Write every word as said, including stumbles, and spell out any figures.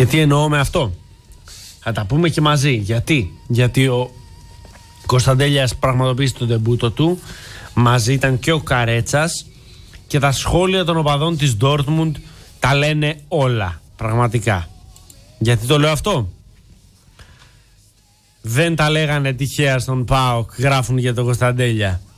Και τι εννοώ με αυτό? Θα τα πούμε και μαζί. Γιατί? Γιατί ο Κωνσταντέλιας πραγματοποίησε τον ντεμπούτο του. Μαζί ήταν και ο Καρέτσας. Και τα σχόλια των οπαδών της Ντόρτμουντ τα λένε όλα. Πραγματικά. Γιατί το λέω αυτό? Δεν τα λέγανε τυχαία στον ΠΑΟΚ, γράφουν για τον Κωνσταντέλια.